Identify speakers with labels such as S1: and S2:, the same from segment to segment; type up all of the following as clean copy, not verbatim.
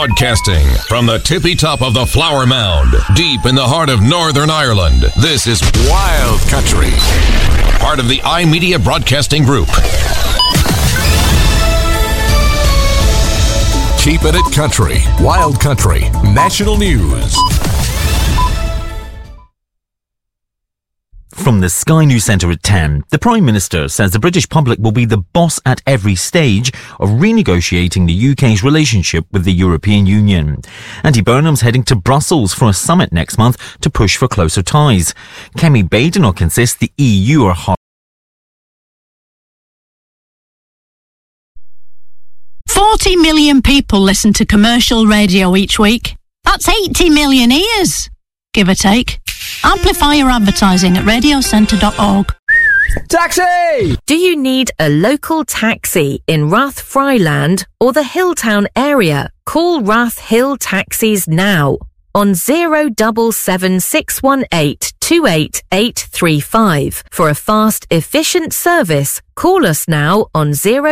S1: Broadcasting from the tippy top of the Flower Mound, deep in the heart of Northern Ireland, this is Wild Country, part of the iMedia Broadcasting Group. Keep it at country. Wild Country. National News.
S2: From the Sky News Centre at 10, the Prime Minister says the British public will be the boss at every stage of renegotiating the UK's relationship with the European Union. Andy Burnham's heading to Brussels for a summit next month to push for closer ties. Kemi Badenoch insists the EU are hard.
S3: 40 million people listen to commercial radio each week. That's 80 million ears, give or take. Amplify your advertising at radiocentre.org.
S4: Taxi!
S5: Do you need a local taxi in Rathfryland or the Hilltown area? Call Rath Hill Taxis now on 077-618-28835. For a fast, efficient service, call us now on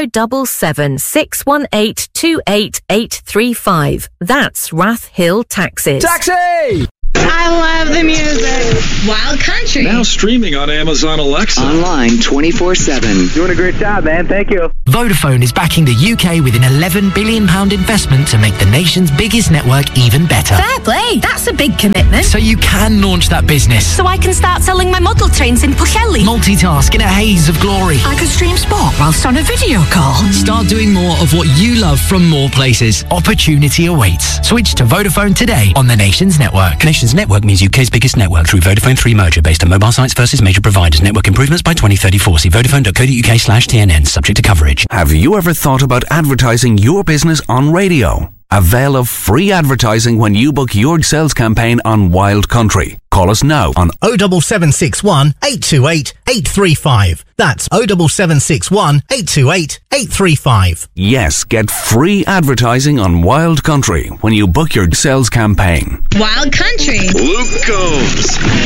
S5: 077-618-28835. That's Rath Hill Taxis.
S4: Taxi!
S6: I love the music. Wild Country.
S7: Now streaming on Amazon Alexa.
S8: Online 24/7.
S9: Doing a great job, man. Thank you.
S10: Vodafone is backing the UK with an £11 billion investment to make the nation's biggest network even better.
S11: Fair play. That's a big commitment.
S10: So you can launch that business.
S11: So I can start selling my model trains in Pwllheli.
S10: Multitask in a haze of glory.
S11: I could stream sport whilst on a video call.
S10: Start doing more of what you love from more places. Opportunity awaits. Switch to Vodafone today on the nation's network.
S12: Nation's network means UK's biggest network through Vodafone 3 merger based on mobile sites versus major providers. Network improvements by 2034. See vodafone.co.uk/TNN. Subject to coverage.
S13: Have you ever thought about advertising your business on radio? Avail of free advertising when you book your sales campaign on Wild Country. Call us now on
S14: 07761 828 835. That's 07761 828 835.
S13: Yes, get free advertising on Wild Country when you book your sales campaign.
S6: Wild Country.
S7: Luke Combs.